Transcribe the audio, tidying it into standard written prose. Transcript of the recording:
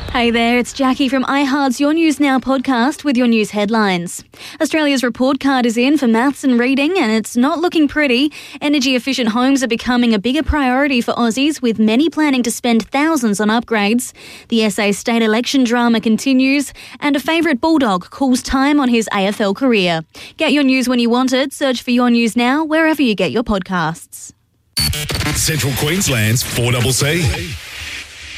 Hey there, it's Jackie from iHeart's Your News Now podcast with your news headlines. Australia's report card is in for maths and reading, and it's not looking pretty. Energy-efficient homes are becoming a bigger priority for Aussies, with many planning to spend thousands on upgrades. The SA state election drama continues, and a favourite bulldog calls time on his AFL career. Get your news when you want it. Search for Your News Now wherever you get your podcasts. Central Queensland's 4CC.